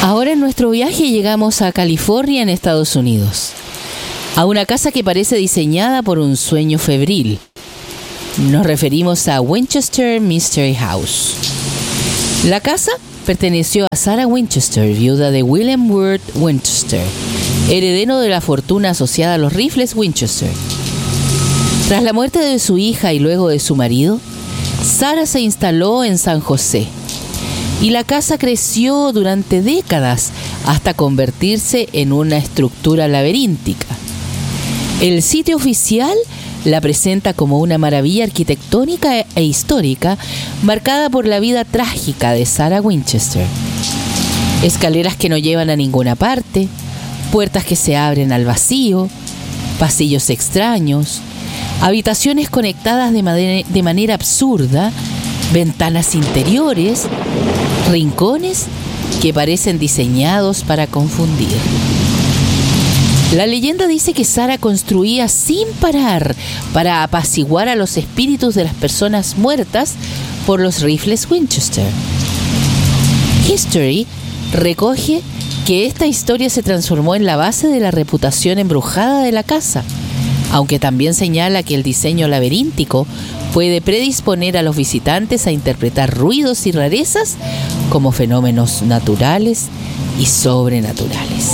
Ahora en nuestro viaje llegamos a California, en Estados Unidos, a una casa que parece diseñada por un sueño febril. Nos referimos a Winchester Mystery House. La casa perteneció a Sarah Winchester, viuda de William Wirt Winchester, heredero de la fortuna asociada a los rifles Winchester. Tras la muerte de su hija y luego de su marido, Sarah se instaló en San José y la casa creció durante décadas hasta convertirse en una estructura laberíntica. El sitio oficial la presenta como una maravilla arquitectónica e histórica marcada por la vida trágica de Sarah Winchester. Escaleras que no llevan a ninguna parte, puertas que se abren al vacío, pasillos extraños, habitaciones conectadas de manera absurda, ventanas interiores, rincones que parecen diseñados para confundir. La leyenda dice que Sarah construía sin parar para apaciguar a los espíritus de las personas muertas por los rifles Winchester. History recoge que esta historia se transformó en la base de la reputación embrujada de la casa, aunque también señala que el diseño laberíntico puede predisponer a los visitantes a interpretar ruidos y rarezas como fenómenos naturales y sobrenaturales.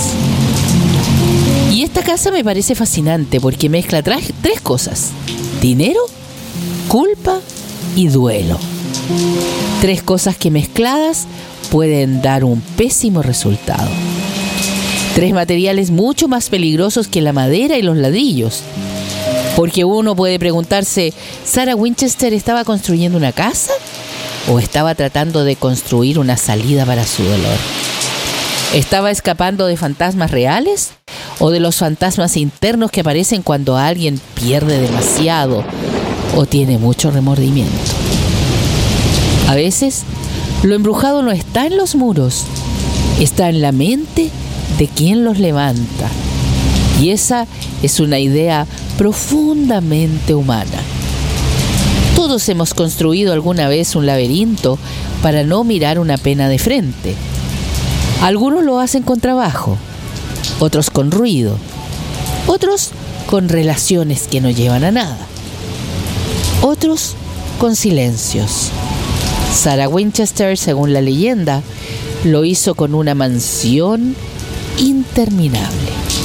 Y esta casa me parece fascinante porque mezcla tres cosas: dinero, culpa y duelo. Tres cosas que mezcladas pueden dar un pésimo resultado. Tres materiales mucho más peligrosos que la madera y los ladrillos. Porque uno puede preguntarse, ¿Sarah Winchester estaba construyendo una casa o estaba tratando de construir una salida para su dolor? ¿Estaba escapando de fantasmas reales o de los fantasmas internos que aparecen cuando alguien pierde demasiado o tiene mucho remordimiento? A veces, lo embrujado no está en los muros, está en la mente de quien los levanta. Y esa es una idea profundamente humana. Todos hemos construido alguna vez un laberinto para no mirar una pena de frente. Algunos lo hacen con trabajo, otros con ruido, otros con relaciones que no llevan a nada, otros con silencios. Sarah Winchester, según la leyenda, lo hizo con una mansión interminable.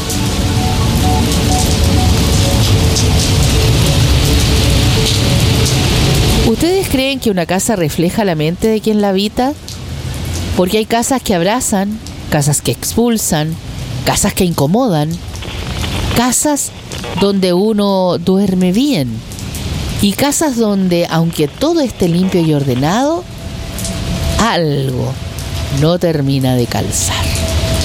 ¿Ustedes creen que una casa refleja la mente de quien la habita? Porque hay casas que abrazan, casas que expulsan, casas que incomodan, casas donde uno duerme bien y casas donde, aunque todo esté limpio y ordenado, algo no termina de calzar.